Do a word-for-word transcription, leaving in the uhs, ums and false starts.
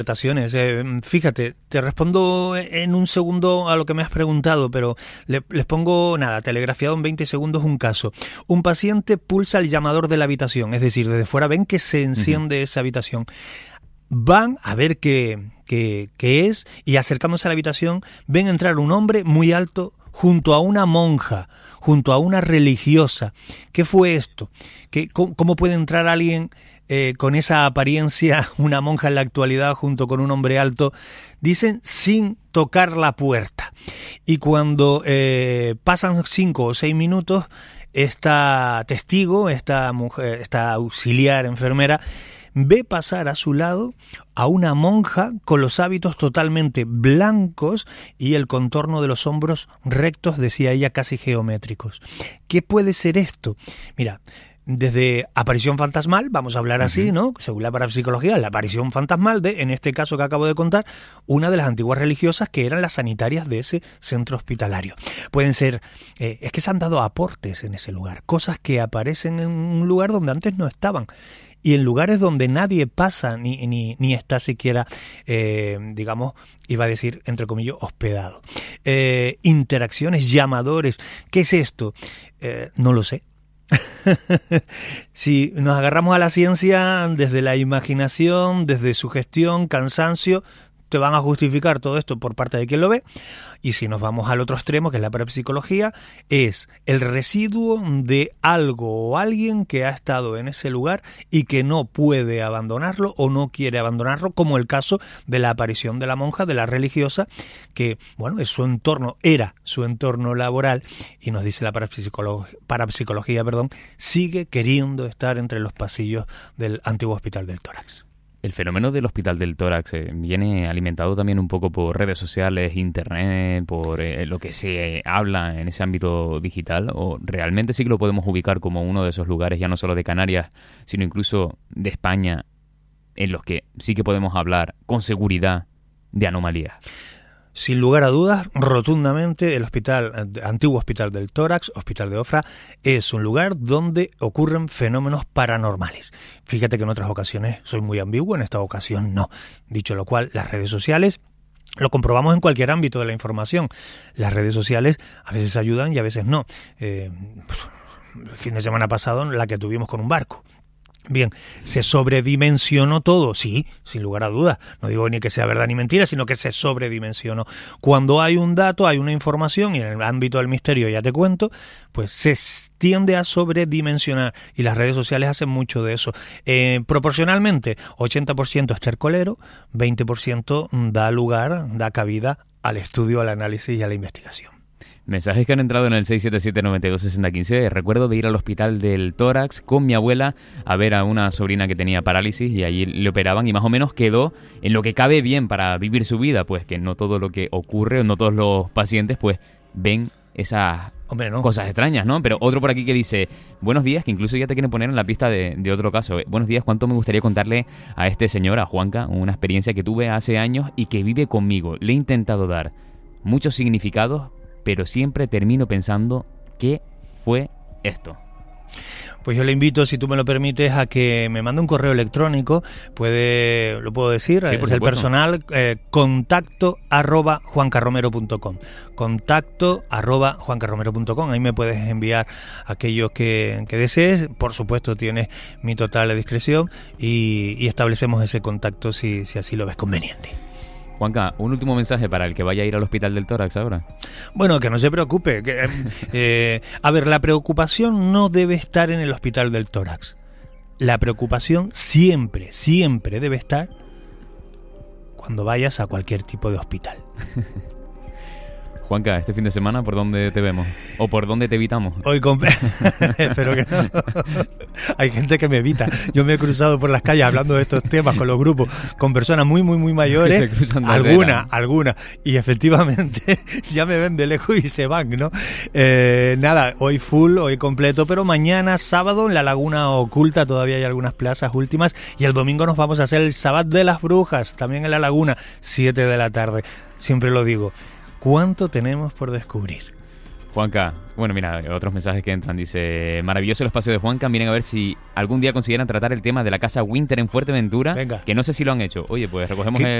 Eh, fíjate, te respondo en un segundo a lo que me has preguntado, pero le, les pongo, nada, telegrafiado en veinte segundos un caso. Un paciente pulsa el llamador de la habitación, es decir, desde fuera ven que se enciende uh-huh. esa habitación. Van a ver qué, qué, qué es y acercándose a la habitación ven entrar un hombre muy alto junto a una monja, junto a una religiosa. ¿Qué fue esto? ¿Qué, cómo, ¿Cómo puede entrar alguien eh, con esa apariencia, una monja en la actualidad junto con un hombre alto? Dicen sin tocar la puerta. Y cuando eh, pasan cinco o seis minutos, esta testigo, esta mujer, esta auxiliar enfermera, ve pasar a su lado a una monja con los hábitos totalmente blancos y el contorno de los hombros rectos, decía ella, casi geométricos. ¿Qué puede ser esto? Mira, desde aparición fantasmal, vamos a hablar así, uh-huh. ¿no? Según la parapsicología, la aparición fantasmal de, en este caso que acabo de contar, una de las antiguas religiosas que eran las sanitarias de ese centro hospitalario. Pueden ser, eh, es que se han dado aportes en ese lugar, cosas que aparecen en un lugar donde antes no estaban. Y en lugares donde nadie pasa ni, ni, ni está siquiera, eh, digamos, iba a decir, entre comillas, hospedado. Eh, interacciones, llamadores. ¿Qué es esto? Eh, no lo sé. Si nos agarramos a la ciencia desde la imaginación, desde sugestión, cansancio, te van a justificar todo esto por parte de quien lo ve. Y si nos vamos al otro extremo, que es la parapsicología, es el residuo de algo o alguien que ha estado en ese lugar y que no puede abandonarlo o no quiere abandonarlo, como el caso de la aparición de la monja, de la religiosa, que, bueno, es su entorno, era su entorno laboral, y nos dice la parapsicología, parapsicología, perdón, sigue queriendo estar entre los pasillos del antiguo Hospital del Tórax. El fenómeno del Hospital del Tórax eh, viene alimentado también un poco por redes sociales, internet, por eh, lo que se habla en ese ámbito digital, o realmente sí que lo podemos ubicar como uno de esos lugares, ya no solo de Canarias, sino incluso de España, en los que sí que podemos hablar con seguridad de anomalías. Sin lugar a dudas, rotundamente, el hospital, el antiguo Hospital del Tórax, Hospital de Ofra, es un lugar donde ocurren fenómenos paranormales. Fíjate que en otras ocasiones soy muy ambiguo, en esta ocasión no. Dicho lo cual, las redes sociales, lo comprobamos en cualquier ámbito de la información. Las redes sociales a veces ayudan y a veces no. Eh, pues, el fin de semana pasado, la que tuvimos con un barco. Bien, ¿se sobredimensionó todo? Sí, sin lugar a dudas. No digo ni que sea verdad ni mentira, sino que se sobredimensionó. Cuando hay un dato, hay una información, y en el ámbito del misterio ya te cuento, pues se tiende a sobredimensionar, y las redes sociales hacen mucho de eso. Eh, proporcionalmente, ochenta por ciento estercolero, veinte por ciento da lugar, da cabida al estudio, al análisis y a la investigación. Mensajes que han entrado en el seis siete siete, nueve dos, seis cero uno cinco. Recuerdo de ir al Hospital del Tórax con mi abuela a ver a una sobrina que tenía parálisis y allí le operaban y más o menos quedó en lo que cabe bien para vivir su vida, pues que no todo lo que ocurre, no todos los pacientes pues ven esas Hombre, no. cosas extrañas, ¿no? Pero otro por aquí que dice, buenos días, que incluso ya te quieren poner en la pista de, de otro caso. Buenos días, ¿cuánto me gustaría contarle a este señor, a Juanca, una experiencia que tuve hace años y que vive conmigo? Le he intentado dar muchos significados, pero siempre termino pensando, ¿qué fue esto? Pues yo le invito, si tú me lo permites, a que me mande un correo electrónico. Puede, lo puedo decir, sí, es el personal, eh, contacto arroba juancarromero punto com. Contacto arroba juancarromero punto com. Ahí me puedes enviar aquellos que, que desees. Por supuesto, tienes mi total discreción y, y establecemos ese contacto si, si así lo ves conveniente. Juanca, un último mensaje para el que vaya a ir al Hospital del Tórax ahora. Bueno, que no se preocupe. Que, eh, a ver, la preocupación no debe estar en el Hospital del Tórax. La preocupación siempre, siempre debe estar cuando vayas a cualquier tipo de hospital. Juanca, este fin de semana, ¿por dónde te vemos? ¿O por dónde te evitamos? Hoy comp- Espero que no. Hay gente que me evita. Yo me he cruzado por las calles hablando de estos temas con los grupos, con personas muy, muy, muy mayores. Algunas, algunas. Y efectivamente ya me ven de lejos y se van, ¿no? Eh, nada, hoy full, hoy completo, pero mañana, sábado, en la Laguna Oculta todavía hay algunas plazas últimas. Y el domingo nos vamos a hacer el Sabbat de las Brujas, también en la Laguna, siete de la tarde. Siempre lo digo. ¿Cuánto tenemos por descubrir? Juanca, bueno, mira, otros mensajes que entran. Dice, maravilloso el espacio de Juanca. Miren a ver si algún día consiguieran tratar el tema de la casa Winter en Fuerteventura. Venga. Que no sé si lo han hecho. Oye, pues recogemos ¿Qué? el